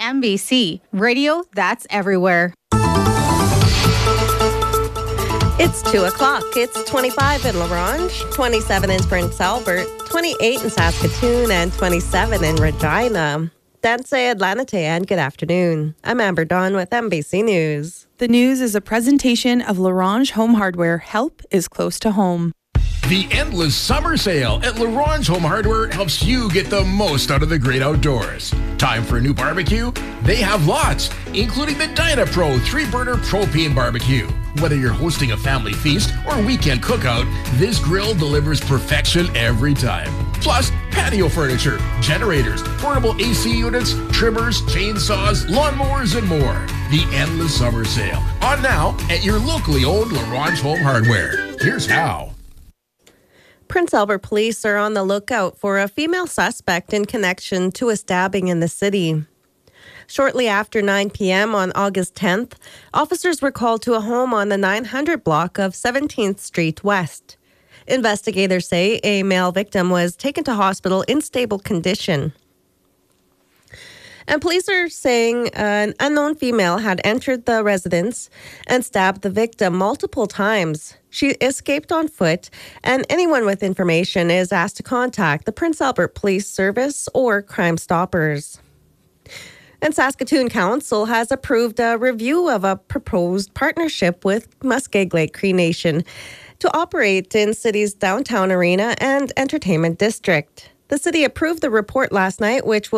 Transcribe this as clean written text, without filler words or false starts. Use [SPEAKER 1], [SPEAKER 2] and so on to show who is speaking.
[SPEAKER 1] MBC, radio that's everywhere.
[SPEAKER 2] It's 2 o'clock. It's 25 in La Ronge, 27 in Prince Albert, 28 in Saskatoon, and 27 in Regina. Danse Atlanite, and good afternoon. I'm Amber Dawn with MBC News.
[SPEAKER 3] The news is a presentation of La Ronge Home Hardware. Help is close to home.
[SPEAKER 4] The endless summer sale at La Ronge Home Hardware helps you get the most out of the great outdoors. Time for a new barbecue? They have lots, including the DynaPro 3-burner propane barbecue. Whether you're hosting a family feast or weekend cookout, this grill delivers perfection every time. Plus, patio furniture, generators, portable AC units, trimmers, chainsaws, lawnmowers, and more. The endless summer sale. On now at your locally owned La Ronge Home Hardware. Here's how.
[SPEAKER 2] Prince Albert police are on the lookout for a female suspect in connection to a stabbing in the city. Shortly after 9 p.m. on August 10th, officers were called to a home on the 900 block of 17th Street West. Investigators say a male victim was taken to hospital in stable condition. And police are saying an unknown female had entered the residence and stabbed the victim multiple times. She escaped on foot, and anyone with information is asked to contact the Prince Albert Police Service or Crime Stoppers. And Saskatoon Council has approved a review of a proposed partnership with Muskeg Lake Cree Nation to operate in city's downtown arena and entertainment district. The city approved the report last night, which will